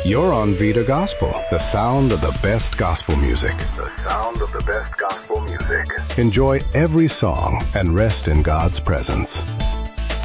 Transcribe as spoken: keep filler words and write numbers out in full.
You're on Vita Gospel, the sound of the best gospel music. The sound of the best gospel music. Enjoy every song and rest in God's presence.